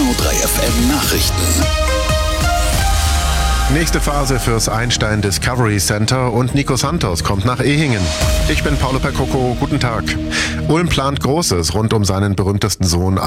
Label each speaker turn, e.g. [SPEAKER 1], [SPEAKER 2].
[SPEAKER 1] 103 FM Nachrichten.
[SPEAKER 2] Nächste Phase fürs Einstein Discovery Center und Nico Santos kommt nach Ehingen. Ich bin Paolo Percoco, guten Tag. Ulm plant Großes rund um seinen berühmtesten Sohn